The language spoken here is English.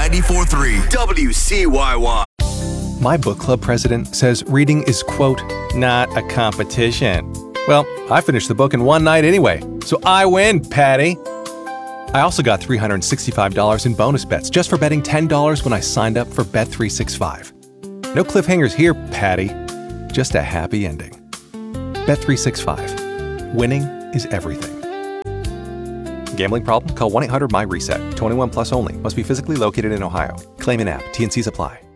94.3 WCYY. My book club president says reading is, quote, not a competition. Well, I finished the book in one night anyway, so I win, Patty. I also got $365 in bonus bets just for betting $10 when I signed up for Bet365. No cliffhangers here, Patty. Just a happy ending. Bet365. Winning is everything. Gambling problem? Call 1-800-MY-RESET. 21 plus only. Must be physically located in Ohio. Claim in app. T&Cs apply.